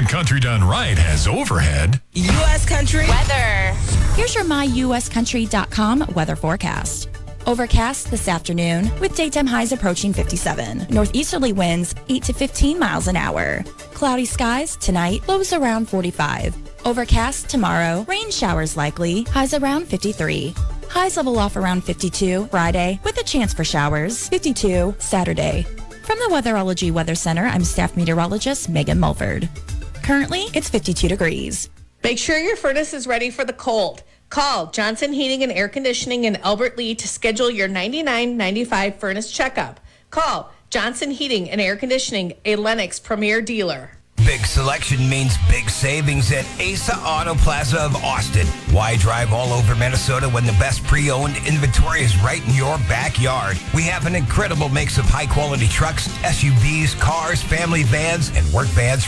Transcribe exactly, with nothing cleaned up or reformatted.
Country Done Right has overhead. U S Country weather. Here's your my U S country dot com weather forecast. Overcast this afternoon with daytime highs approaching fifty-seven. Northeasterly winds eight to fifteen miles an hour. Cloudy skies tonight, lows around forty-five. Overcast tomorrow, rain showers likely, highs around fifty-three. Highs level off around fifty-two Friday with a chance for showers, fifty-two Saturday. From the Weatherology Weather Center, I'm staff meteorologist Megan Mulford. Currently, it's fifty-two degrees. Make sure your furnace is ready for the cold. Call Johnson Heating and Air Conditioning in Albert Lee to schedule your ninety-nine ninety-five furnace checkup. Call Johnson Heating and Air Conditioning, a Lennox premier dealer. Big selection means big savings at Asa Auto Plaza of Austin. Why drive all over Minnesota when the best pre-owned inventory is right in your backyard? We have an incredible mix of high-quality trucks, S U Vs, cars, family vans, and work vans